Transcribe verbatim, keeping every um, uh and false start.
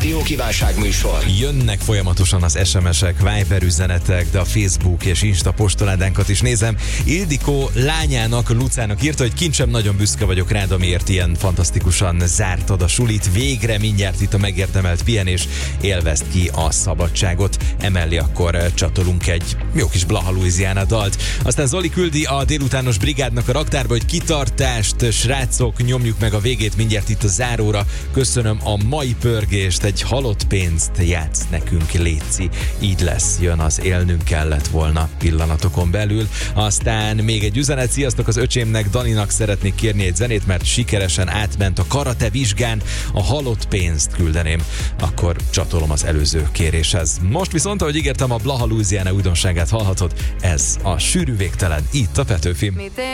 rádió kívánságműsor. Jönnek folyamatosan az es em esek, Viber üzenetek, de a Facebook és Insta postoládánkat is nézem. Ildikó lányának, Lucának írta, hogy kincsem, nagyon büszke vagyok rád, amiért ilyen fantasztikusan zártad a sulit. Végre mindjárt itt a megérdemelt pihenés, élvezd ki a szabadságot. Emellé akkor csatolunk egy jó kis Blaha Louisiana dalt. Aztán Zoli küldi a délutános brigádnak a raktárba, hogy kitartást, srácok, nyomjuk meg a végét mindjárt itt a záróra. Köszönöm a mai pörgést, egy halott pénzt játsz nekünk, léci. Így lesz, jön az élnünk kellett volna pillanatokon belül. Aztán még egy üzenet, sziasztok, az öcsémnek, Daninak szeretnék kérni egy zenét, mert sikeresen átment a karate vizsgán, a halott pénzt küldeném. Akkor csatolom az előző kéréshez. Most viszont, ahogy ígértem, a Blaha Louisiana újdonságát hallhatod, ez a sűrű végtelen, itt a Petőfi.